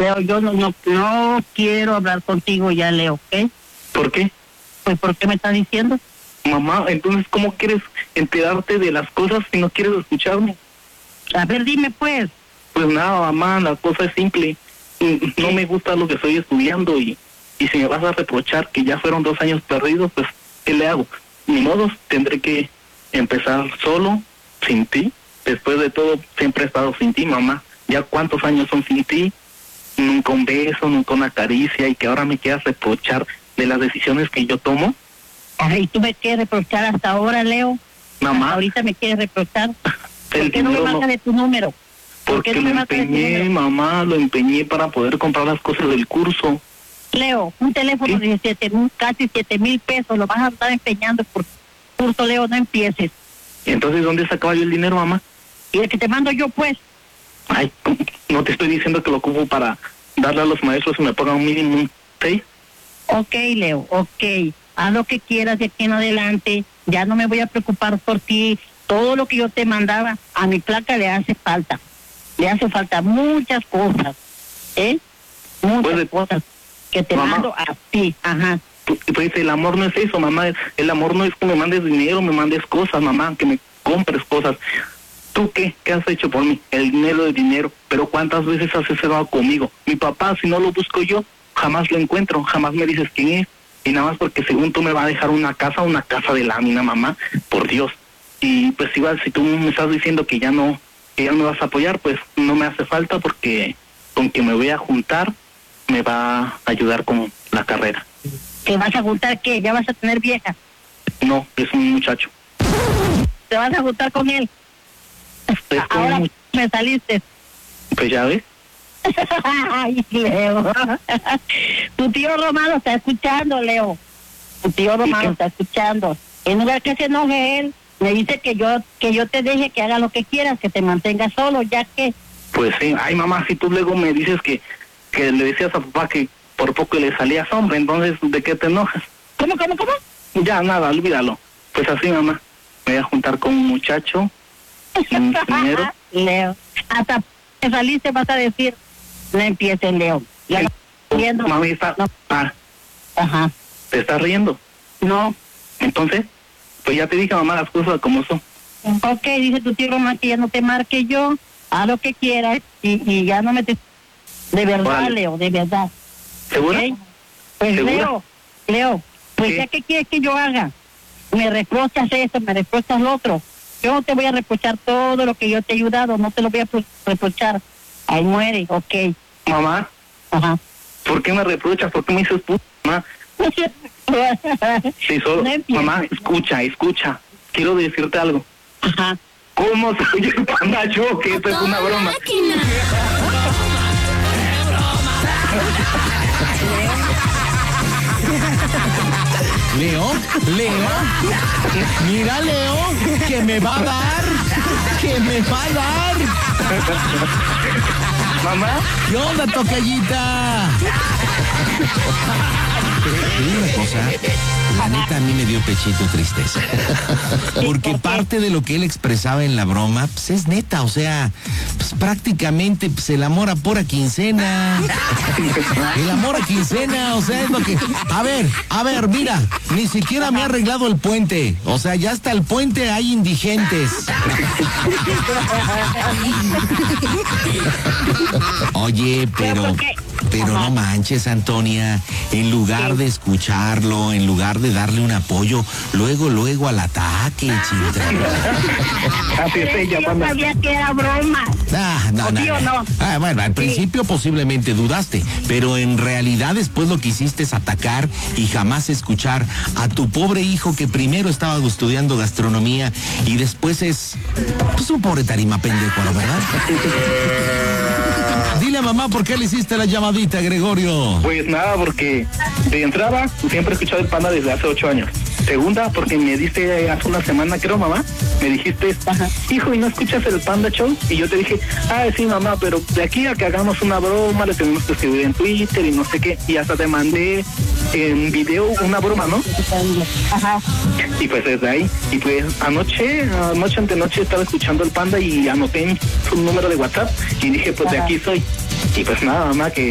Leo, yo no quiero hablar contigo ya, Leo, ¿ok? ¿Por qué? Pues, ¿por qué me estás diciendo? Mamá, entonces, ¿cómo quieres enterarte de las cosas si no quieres escucharme? A ver, dime, pues. Pues nada, mamá, la cosa es simple. No me gusta lo que estoy estudiando y si me vas a reprochar que ya fueron 2 años perdidos, pues, ¿qué le hago? Ni modo, tendré que empezar solo, sin ti. Después de todo, siempre he estado sin ti, mamá. Ya cuántos años son sin ti, nunca un beso, nunca una caricia, y que ahora me quieras reprochar de las decisiones que yo tomo. Ay, ¿tú me quieres reprochar hasta ahora, Leo? Mamá. Hasta ahorita me quieres reprochar. ¿Por qué no me dinero marcas de tu número? Porque no lo me marcas de tu empeñé, número? mamá, lo empeñé para poder comprar las cosas del curso. Leo, un teléfono ¿Sí? de casi 7,000 pesos, lo vas a estar empeñando por curso, Leo, no empieces. ¿Y entonces dónde sacaba yo el dinero, mamá? Y el que te mando yo, pues. Ay, no te estoy diciendo que lo ocupo para darle a los maestros y me pagan un mínimo, ¿sí? Ok, Leo, ok. Haz lo que quieras de aquí en adelante. Ya no me voy a preocupar por ti. Todo lo que yo te mandaba, a mi placa le hace falta. Le hace falta muchas cosas, ¿eh? Muchas Pues, cosas que te mamá, mando a ti, ajá. Pues el amor no es eso, mamá. El amor no es que me mandes dinero, me mandes cosas, mamá, que me compres cosas. ¿Tú qué? ¿Qué has hecho por mí? El dinero es dinero, pero ¿cuántas veces has estado conmigo? Mi papá, si no lo busco yo, jamás lo encuentro, jamás me dices quién es. Y nada más porque según tú me vas a dejar una casa de lámina, mamá, por Dios. Y pues si tú me estás diciendo que ya no me vas a apoyar, pues no me hace falta, porque con que me voy a juntar me va a ayudar con la carrera. ¿Te vas a juntar qué? ¿Ya vas a tener vieja? No, es un muchacho. ¿Te vas a juntar con él? Es con Ahora un me saliste. Pues ya ves. Ay, Leo. Tu tío Romano está escuchando, Leo. Tu tío Romano está escuchando. En lugar que se enoje él, me dice que yo te deje que haga lo que quieras, que te mantengas solo, ya que... Pues sí, ay mamá, si tú luego me dices que le decías a papá que por poco le salías hombre, entonces ¿de qué te enojas? ¿Cómo? Ya, nada, olvídalo. Pues así, mamá, me voy a juntar con un muchacho, un ingeniero. Leo, hasta que saliste vas a decir, no empieces, Leo. Ya no estoy riendo. Mami, está... No. Ah, Ajá. ¿te estás riendo? No. Entonces, pues ya te dije, mamá, las cosas como son. Ok, dice tu tío Román que ya no te marque yo, haz lo que quieras y ya no me te... De verdad, Órale. Leo, de verdad. ¿Segura? ¿Ok? Pues ¿Segura? Leo, pues ¿Qué? ya qué quieres que yo haga. Me reprochas esto, me reprochas lo otro. Yo no te voy a reprochar todo lo que yo te he ayudado, no te lo voy a reprochar. Ahí muere, ok. Mamá, Ajá. ¿por qué me reprochas? ¿Por qué me dices puta, mamá? Sí, solo... No empieces. Mamá, escucha. Quiero decirte algo. Ajá. ¿Cómo soy el Panda Show? Que esto es una broma. Leo, mira Leo, que me va a dar. Mamá, ¿Qué onda, tocallita? Te digo una cosa, la neta a mí me dio pechito tristeza. Porque parte de lo que él expresaba en la broma, pues es neta, o sea, pues prácticamente pues, el amor a pura quincena. El amor a quincena, o sea, es lo que... A ver, mira, ni siquiera me ha arreglado el puente. O sea, ya hasta el puente hay indigentes. Oye, pero no manches, Antonia, en lugar de escucharlo, en lugar de darle un apoyo, luego al ataque, chintra. así es ella, Yo Panda. sabía que era broma. No. ¿Sí o no? Ah, bueno, al principio posiblemente dudaste, pero en realidad después lo que hiciste es atacar y jamás escuchar a tu pobre hijo que primero estaba estudiando gastronomía y después es pues un pobre tarima pendejo, ¿no, verdad? Dile a mamá por qué le hiciste la llamadita, Gregorio. Pues nada, porque de entrada siempre he escuchado el Panda desde hace 8 años. Segunda, porque me diste hace una semana, creo, mamá, me dijiste, hijo, ¿y no escuchas el Panda Show? Y yo te dije, sí, mamá, pero de aquí a que hagamos una broma, le tenemos que escribir en Twitter y no sé qué, y hasta te mandé en video una broma, ¿no? Ajá. Y pues desde ahí, y pues anoche antenoche estaba escuchando el Panda y anoté su número de WhatsApp y dije, pues de aquí soy. Y pues nada, mamá, que